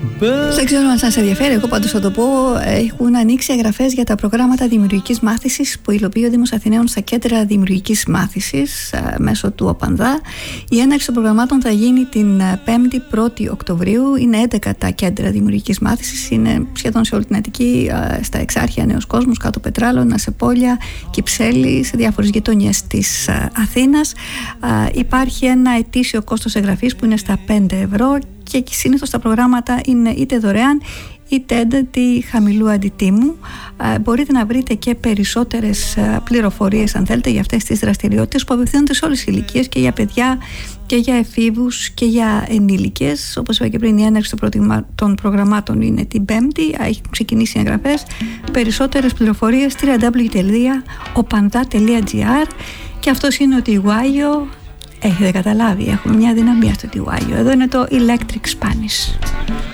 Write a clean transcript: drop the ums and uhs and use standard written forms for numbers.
Δεν ξέρω αν σας ενδιαφέρει, εγώ πάντως θα το πω. Έχουν ανοίξει εγγραφές για τα προγράμματα δημιουργικής μάθησης που υλοποιεί ο Δήμος Αθηναίων στα κέντρα δημιουργικής μάθησης μέσω του ΟΠΑΝΔΑ. Η έναρξη των προγραμμάτων θα γίνει την 5η 1η Οκτωβρίου. Είναι 11 τα κέντρα δημιουργικής μάθησης. Είναι σχεδόν σε όλη την Αττική, στα Εξάρχεια, Νέος Κόσμος, Κάτω Πετράλωνα, Σεπόλια, Κυψέλη, σε διάφορες γειτονιές της Αθήνας. Υπάρχει ένα ετήσιο κόστος εγγραφής που είναι στα 5 ευρώ. Και συνήθως τα προγράμματα είναι είτε δωρεάν είτε έντατη χαμηλού αντιτίμου. Μπορείτε να βρείτε και περισσότερες πληροφορίες αν θέλετε για αυτές τις δραστηριότητες που απευθύνονται σε όλες τις ηλικίες, και για παιδιά και για εφήβους και για ενήλικες. Όπως είπα και πριν, η έναρξη των προγραμμάτων είναι την 5η, έχουν ξεκινήσει οι εγγραφές. Περισσότερες πληροφορίες www.opanda.gr. Και αυτός είναι ο Τιγουάγιο. Έχετε καταλάβει, έχουμε μια δυναμία στο Τιγουάγιο. Εδώ είναι το Electric Spanish.